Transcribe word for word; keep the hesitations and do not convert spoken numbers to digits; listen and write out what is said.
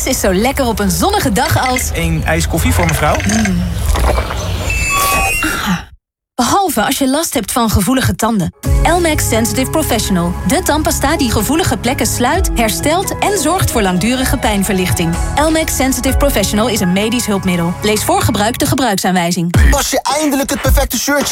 is zo lekker op een zonnige dag als... Een ijs koffie voor mevrouw. Mm. Ah. Behalve als je last hebt van gevoelige tanden. Elmex Sensitive Professional. De tandpasta die gevoelige plekken sluit, herstelt en zorgt voor langdurige pijnverlichting. Elmex Sensitive Professional is een medisch hulpmiddel. Lees voor gebruik de gebruiksaanwijzing. Pas je eindelijk het perfecte shirtje